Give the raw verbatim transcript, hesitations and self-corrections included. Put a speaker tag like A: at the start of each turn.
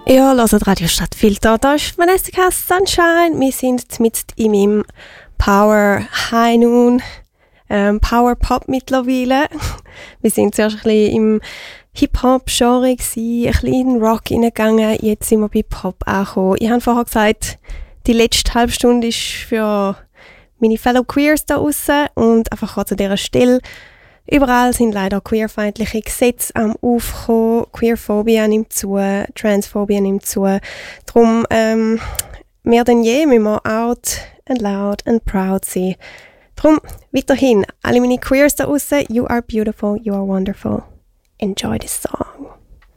A: Ja, hört Radio Stadtfilter. Da ist Vanessa Sunshine. Wir sind mit in meinem Power High Noon, ähm, Power Pop mittlerweile. Wir sind zuerst ein bisschen im Hip-Hop-Genre gewesen, ein bisschen in den Rock hineingegangen. Jetzt sind wir bei Pop angekommen. Ich habe vorher gesagt, die letzte halbe Stunde ist für meine Fellow Queers da draussen. Und einfach kurz an dieser Stelle. Überall sind leider queerfeindliche Gesetze am Aufkommen. Queerphobia nimmt zu, Transphobia nimmt zu. Darum, ähm, mehr denn je müssen wir out and loud and proud sein. Darum, weiterhin, alle meine Queers da draussen, you are beautiful, you are wonderful. Enjoy this song.